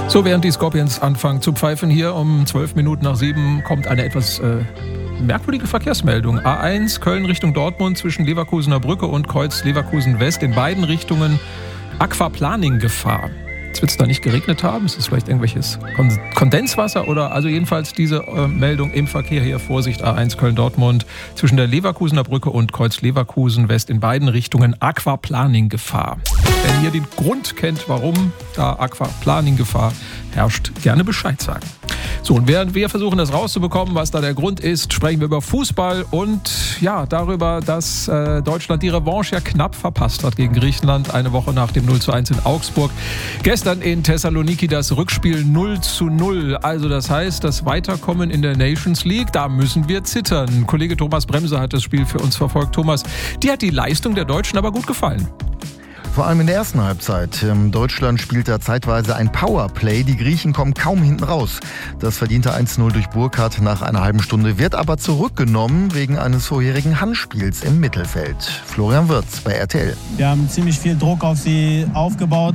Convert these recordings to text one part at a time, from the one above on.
So, während die Scorpions anfangen zu pfeifen, hier um 12 Minuten nach 7 kommt eine etwas merkwürdige Verkehrsmeldung. A1 Köln Richtung Dortmund zwischen Leverkusener Brücke und Kreuz Leverkusen West. In beiden Richtungen Aquaplaning-Gefahr. Jetzt wird es da nicht geregnet haben. Ist es vielleicht irgendwelches Kondenswasser oder also jedenfalls diese Meldung im Verkehr hier. Vorsicht, A1 Köln-Dortmund zwischen der Leverkusener Brücke und Kreuz Leverkusen West in beiden Richtungen Aquaplaning-Gefahr. Wenn ihr den Grund kennt, warum da Aquaplaning-Gefahr herrscht, gerne Bescheid sagen. So, und während wir versuchen, das rauszubekommen, was da der Grund ist, sprechen wir über Fußball und ja, darüber, dass Deutschland die Revanche ja knapp verpasst hat gegen Griechenland, eine Woche nach dem 0:1 in Augsburg. Gestern in Thessaloniki das Rückspiel 0:0. Also das heißt, das Weiterkommen in der Nations League, da müssen wir zittern. Kollege Thomas Bremser hat das Spiel für uns verfolgt. Thomas, dir hat die Leistung der Deutschen aber gut gefallen. Vor allem in der ersten Halbzeit. Deutschland spielt da zeitweise ein Powerplay. Die Griechen kommen kaum hinten raus. Das verdiente 1:0 durch Burkhardt nach einer halben Stunde wird aber zurückgenommen wegen eines vorherigen Handspiels im Mittelfeld. Florian Wirtz bei RTL. Wir haben ziemlich viel Druck auf sie aufgebaut,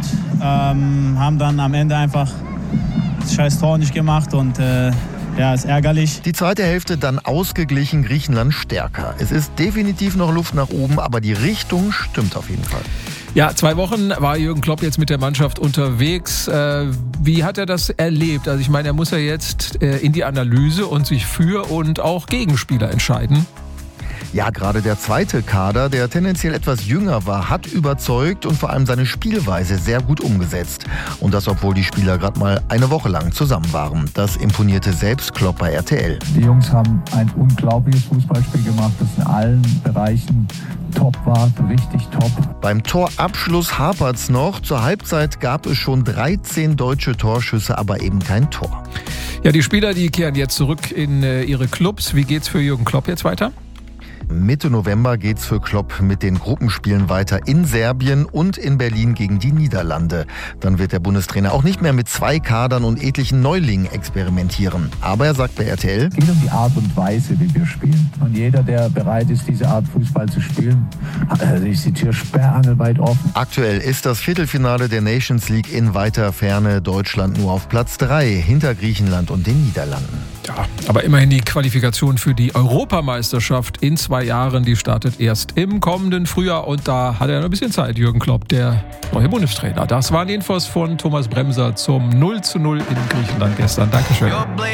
haben dann am Ende einfach das scheiß Tor nicht gemacht und ja, ist ärgerlich. Die zweite Hälfte dann ausgeglichen, Griechenland stärker. Es ist definitiv noch Luft nach oben, aber die Richtung stimmt auf jeden Fall. Ja, 2 Wochen war Jürgen Klopp jetzt mit der Mannschaft unterwegs. Wie hat er das erlebt? Also ich meine, er muss ja jetzt in die Analyse und sich für und auch gegen Spieler entscheiden. Ja, gerade der zweite Kader, der tendenziell etwas jünger war, hat überzeugt und vor allem seine Spielweise sehr gut umgesetzt. Und das, obwohl die Spieler gerade mal eine Woche lang zusammen waren. Das imponierte selbst Klopp bei RTL. Die Jungs haben ein unglaubliches Fußballspiel gemacht, das in allen Bereichen top war, richtig top. Beim Torabschluss hapert's noch. Zur Halbzeit gab es schon 13 deutsche Torschüsse, aber eben kein Tor. Ja, die Spieler, die kehren jetzt zurück in ihre Clubs. Wie geht's für Jürgen Klopp jetzt weiter? Mitte November geht's für Klopp mit den Gruppenspielen weiter in Serbien und in Berlin gegen die Niederlande. Dann wird der Bundestrainer auch nicht mehr mit 2 Kadern und etlichen Neulingen experimentieren. Aber er sagt bei RTL: Es geht um die Art und Weise, wie wir spielen. Und jeder, der bereit ist, diese Art Fußball zu spielen, ist die Tür sperrangelweit offen. Aktuell ist das Viertelfinale der Nations League in weiter Ferne. Deutschland nur auf Platz 3 hinter Griechenland und den Niederlanden. Ja, aber immerhin die Qualifikation für die Europameisterschaft in 2 Jahren, die startet erst im kommenden Frühjahr und da hat er noch ein bisschen Zeit, Jürgen Klopp, der neue Bundestrainer. Das waren die Infos von Thomas Bremser zum 0:0 in Griechenland gestern. Dankeschön.